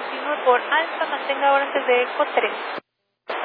continúe por Alfa, mantenga ahora antes de Eco 3.